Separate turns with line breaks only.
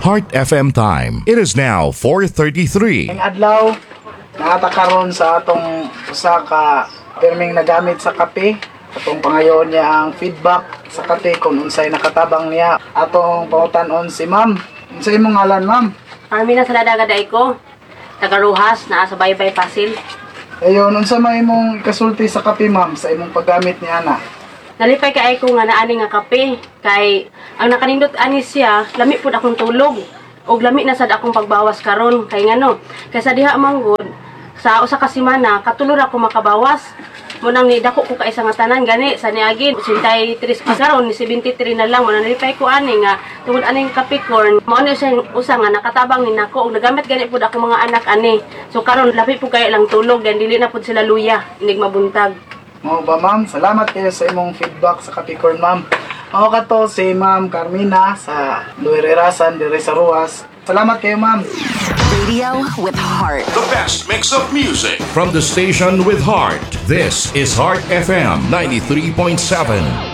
Heart FM time. It is now 4:33.
Ang adlaw nakatakaron sa atong usa ka pirming nagamit sa kape. Atong pangayon niya ang feedback sa kape kung unsay nakatabang niya. Atong pautanon si ma'am. Unsay imong ngalan, ma'am?
Armina Saladaga ko. Tagaruhas na sa Baybay Pasil.
Ayon, unsa may imong kasulti sa kape, ma'am, sa imong paggamit ni ana?
Nalipay kay ko nga naani nga kape kay ang nakanindot ani siya lami pud akong tulog og lami na sad akong pagbawas karon kay ngano kaysa diha manggod sa usa ka semana katulor ako makabawas mo nang nidako ko kay nga tanan gani sa niagin 83 pa karon ni 73 na lang mo nalipay ko ani nga tungod aning kape corn mo ano siya usa nga nakatabang ni nako og nagamit gani pud ako mga anak ani so karon labi pud kay lang tulog dan dili na pud sila luya inig mabuntag.
Mao ba, ma'am? Salamat kayo sa imong feedback sa Capricorn, ma'am. Mao kato si Ma'am Carmina sa Luirerasan dire sa Ruas. Salamat kayo, ma'am.
Radio with heart.
The best mix of music from the station with heart. This is Heart FM 93.7.